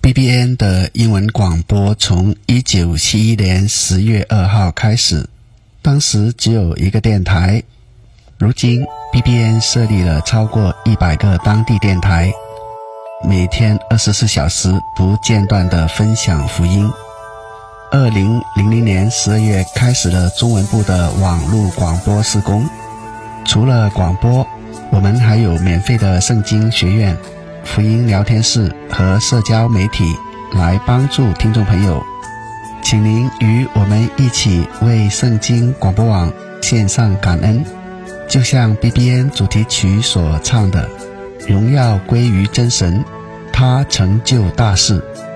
BBN 的英文广播从1971年10月2号开始，当时只有一个电台。如今 BBN 设立了超过100个当地电台，每天24小时不间断地分享福音。2000年12月开始了中文部的网络广播事工。除了广播，我们还有免费的圣经学院、福音聊天室和社交媒体来帮助听众朋友。请您与我们一起为圣经广播网献上感恩，就像 BBN 主题曲所唱的，荣耀归于真神，他成就大事。